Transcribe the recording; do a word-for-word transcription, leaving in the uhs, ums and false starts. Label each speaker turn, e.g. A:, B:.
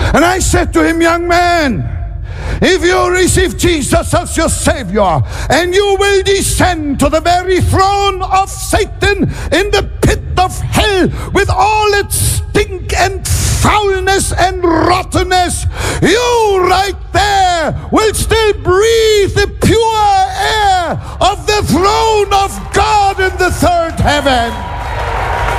A: And I said to him, young man, if you receive Jesus as your Savior, and you will descend to the very throne of Satan in the pit of hell with all its stink and foulness and rottenness, you right there will still breathe the pure air of the throne of God in the third heaven.